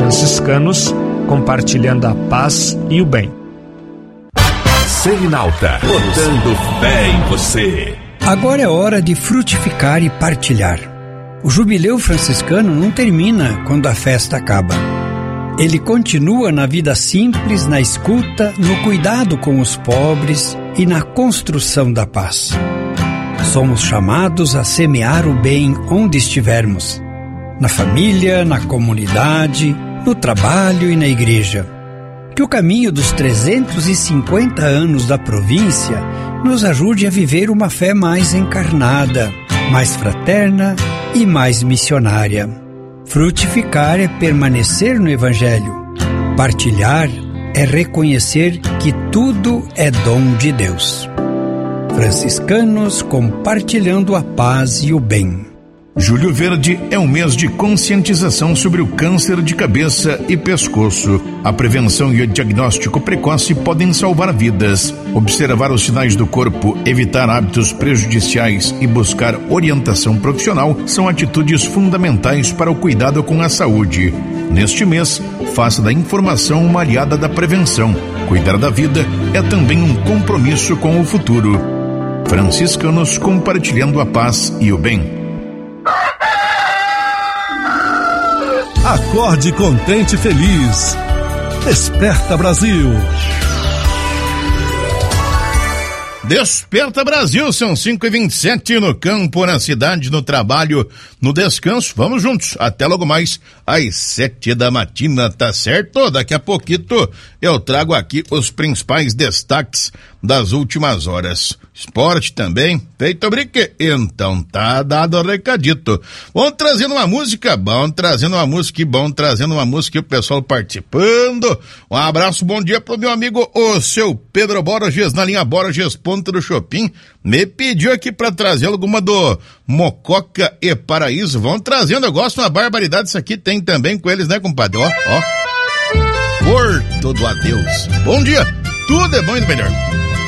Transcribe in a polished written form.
franciscanos, compartilhando a paz e o bem. Serenalta, botando fé em você. Agora é hora de frutificar e partilhar. O jubileu franciscano não termina quando a festa acaba. Ele continua na vida simples, na escuta, no cuidado com os pobres e na construção da paz. Somos chamados a semear o bem onde estivermos, na família, na comunidade, no trabalho e na igreja. Que o caminho dos 350 anos da província nos ajude a viver uma fé mais encarnada, mais fraterna e mais missionária. Frutificar é permanecer no Evangelho. Partilhar é reconhecer que tudo é dom de Deus. Franciscanos compartilhando a paz e o bem. Julho Verde é um mês de conscientização sobre o câncer de cabeça e pescoço. A prevenção e o diagnóstico precoce podem salvar vidas. Observar os sinais do corpo, evitar hábitos prejudiciais e buscar orientação profissional são atitudes fundamentais para o cuidado com a saúde. Neste mês, faça da informação uma aliada da prevenção. Cuidar da vida é também um compromisso com o futuro. Franciscanos compartilhando a paz e o bem. Acorde contente e feliz. Desperta Brasil. Desperta Brasil, são 5h27 no campo, na cidade, no trabalho, no descanso. Vamos juntos, até logo mais às 7 da matina, tá certo? Daqui a pouquito eu trago aqui os principais destaques das últimas horas. Esporte também, feito brinque. Então tá dado o recadito. Vamos trazendo uma música, bom trazendo uma música, bom trazendo uma música e o pessoal participando. Um abraço, bom dia pro meu amigo, o seu Pedro Borges, na linha Borges Ponto do Shopping. Me pediu aqui pra trazer alguma do Mococa e Paraíso. Vão trazendo, eu gosto, uma barbaridade. Isso aqui tem também com eles, né, compadre? Ó. Porto do Adeus. Bom dia, tudo é bom e do melhor.